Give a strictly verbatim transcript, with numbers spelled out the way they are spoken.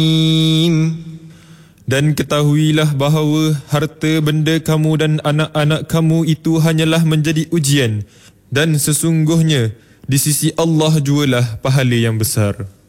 Dan ketahuilah bahawa harta benda kamu dan anak-anak kamu itu hanyalah menjadi ujian, dan sesungguhnya di sisi Allah jualah pahala yang besar.